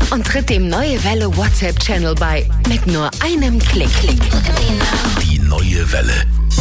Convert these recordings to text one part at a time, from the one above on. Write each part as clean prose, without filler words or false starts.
und tritt dem Neue Welle WhatsApp-Channel bei. Mit nur einem Klick. Die Neue Welle.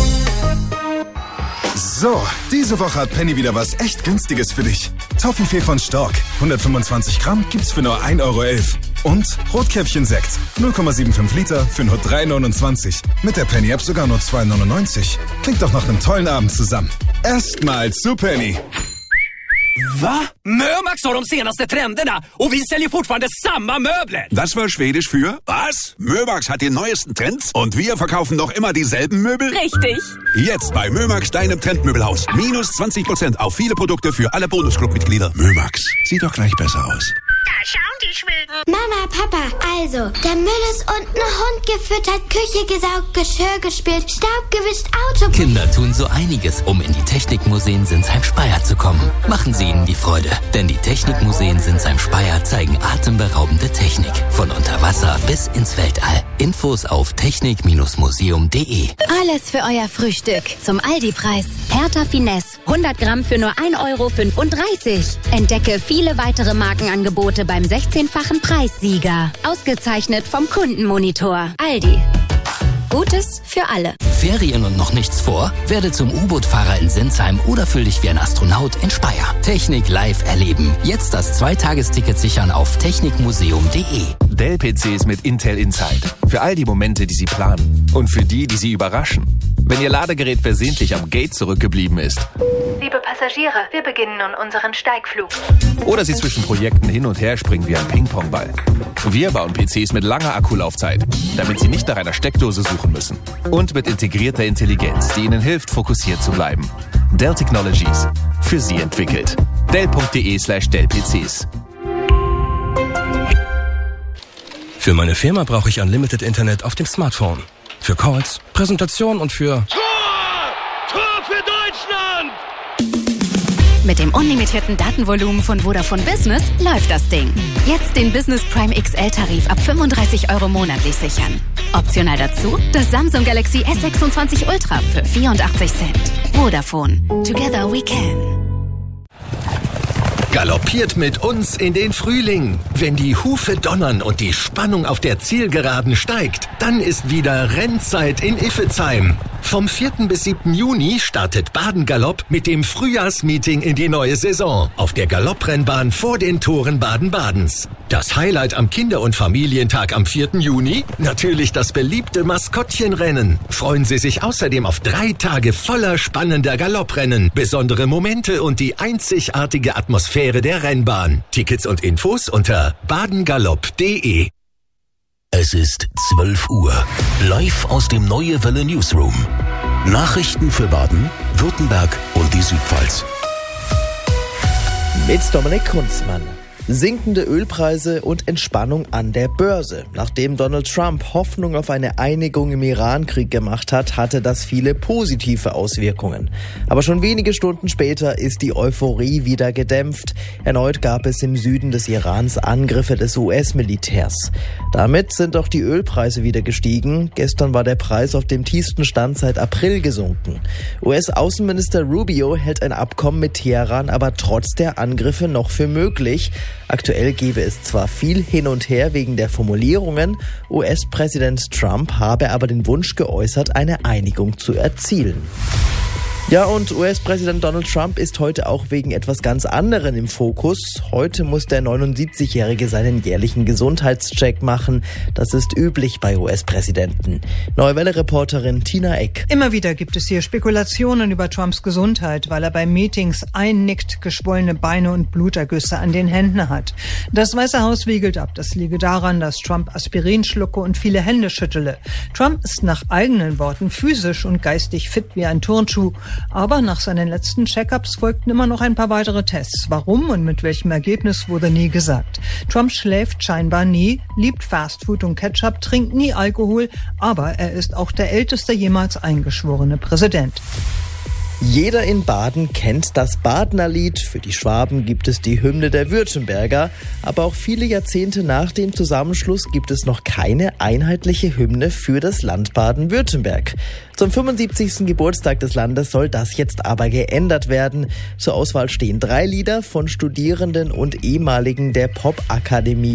So, diese Woche hat Penny wieder was echt Günstiges für dich. Toffifee von Stork, 125 Gramm gibt's für nur 1,11 € Und Rotkäppchen-Sekt, 0,75 Liter für nur 3,29 €. Mit der Penny-App sogar nur 2,99 €. Klingt doch nach einem tollen Abend zusammen. Erstmal zu Penny. Va? Mömax har de senaste trenderna och vi säljer fortfarande samma möbler. Das war Schwedisch für was? Mömax hat die neuesten Trends und wir verkaufen noch immer dieselben Möbel? Richtig. Jetzt bei Mömax, deinem Trendmöbelhaus. Minus 20% auf viele Produkte für alle Bonusclub-Mitglieder. Mömax, sieht doch gleich besser aus. Da schauen die Schweden. Mama, Papa, also, der Müll ist unten, Hund gefüttert, Küche gesaugt, Geschirr gespielt, Staub gewischt, Auto... Kinder tun so einiges, um in die Technikmuseen Sinsheim-Speyer zu kommen. Machen Sie ihnen die Freude, denn die Technikmuseen Sinsheim-Speyer zeigen atemberaubende Technik. Von unter Wasser bis ins Weltall. Infos auf technik-museum.de. Alles für euer Frühstück zum Aldi-Preis. Hertha Finesse, 100 Gramm für nur 1,35 €. Entdecke viele weitere Markenangebote beim 16-fachen Preissieger. Ausgezeichnet vom Kundenmonitor. Aldi. Gutes für alle. Ferien und noch nichts vor? Werde zum U-Boot-Fahrer in Sinsheim oder fühl dich wie ein Astronaut in Speyer. Technik live erleben. Jetzt das 2-Tagesticket sichern auf technikmuseum.de. Dell-PCs mit Intel Inside. Für all die Momente, die Sie planen. Und für die Sie überraschen. Wenn Ihr Ladegerät versehentlich am Gate zurückgeblieben ist. Liebe Passagiere, wir beginnen nun unseren Steigflug. Oder Sie zwischen Projekten hin und her springen wie ein Ping-Pong-Ball. Wir bauen PCs mit langer Akkulaufzeit, damit Sie nicht nach einer Steckdose suchen müssen. Und mit integrierter Intelligenz, die Ihnen hilft, fokussiert zu bleiben. Dell Technologies. Für Sie entwickelt. Dell.de/Dell-PCs. Für meine Firma brauche ich Unlimited Internet auf dem Smartphone. Für Calls, Präsentation und für... Tor für Deutschland! Mit dem unlimitierten Datenvolumen von Vodafone Business läuft das Ding. Jetzt den Business Prime XL-Tarif ab 35 € monatlich sichern. Optional dazu das Samsung Galaxy S26 Ultra für 84 Cent. Vodafone. Together we can. Galoppiert mit uns in den Frühling. Wenn die Hufe donnern und die Spannung auf der Zielgeraden steigt, dann ist wieder Rennzeit in Iffezheim. Vom 4. bis 7. Juni startet Baden-Galopp mit dem Frühjahrsmeeting in die neue Saison auf der Galopprennbahn vor den Toren Baden-Badens. Das Highlight am Kinder- und Familientag am 4. Juni? Natürlich das beliebte Maskottchenrennen. Freuen Sie sich außerdem auf 3 Tage voller spannender Galopprennen, besondere Momente und die einzigartige Atmosphäre der Rennbahn. Tickets und Infos unter badengalopp.de. Es ist 12 Uhr. Live aus dem Neue Welle Newsroom. Nachrichten für Baden, Württemberg und die Südpfalz. Mit Dominik Kunzmann. Sinkende Ölpreise und Entspannung an der Börse. Nachdem Donald Trump Hoffnung auf eine Einigung im Irankrieg gemacht hat, hatte das viele positive Auswirkungen. Aber schon wenige Stunden später ist die Euphorie wieder gedämpft. Erneut gab es im Süden des Irans Angriffe des US-Militärs. Damit sind auch die Ölpreise wieder gestiegen. Gestern war der Preis auf dem tiefsten Stand seit April gesunken. US-Außenminister Rubio hält ein Abkommen mit Teheran aber trotz der Angriffe noch für möglich. Aktuell gebe es zwar viel hin und her wegen der Formulierungen, US-Präsident Trump habe aber den Wunsch geäußert, eine Einigung zu erzielen. Ja, und US-Präsident Donald Trump ist heute auch wegen etwas ganz anderem im Fokus. Heute muss der 79-Jährige seinen jährlichen Gesundheitscheck machen. Das ist üblich bei US-Präsidenten. Neue Welle-Reporterin Tina Eck. Immer wieder gibt es hier Spekulationen über Trumps Gesundheit, weil er bei Meetings einnickt, geschwollene Beine und Blutergüsse an den Händen hat. Das Weiße Haus wiegelt ab. Das liege daran, dass Trump Aspirin schlucke und viele Hände schüttele. Trump ist nach eigenen Worten physisch und geistig fit wie ein Turnschuh. Aber nach seinen letzten Check-ups folgten immer noch ein paar weitere Tests. Warum und mit welchem Ergebnis wurde nie gesagt. Trump schläft scheinbar nie, liebt Fastfood und Ketchup, trinkt nie Alkohol, aber er ist auch der älteste jemals eingeschworene Präsident. Jeder in Baden kennt das Badener Lied. Für die Schwaben gibt es die Hymne der Württemberger. Aber auch viele Jahrzehnte nach dem Zusammenschluss gibt es noch keine einheitliche Hymne für das Land Baden-Württemberg. Zum 75. Geburtstag des Landes soll das jetzt aber geändert werden. Zur Auswahl stehen 3 Lieder von Studierenden und Ehemaligen der Popakademie